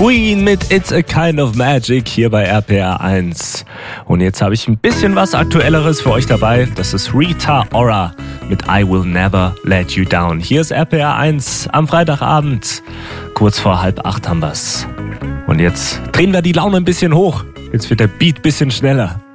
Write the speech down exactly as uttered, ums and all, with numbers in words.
Queen mit It's a Kind of Magic hier bei R P R eins. Und jetzt habe ich ein bisschen was Aktuelleres für euch dabei. Das ist Rita Ora mit I Will Never Let You Down. Hier ist R P R eins am Freitagabend. Kurz vor halb acht haben wir's. Und jetzt drehen wir die Laune ein bisschen hoch. Jetzt wird der Beat ein bisschen schneller.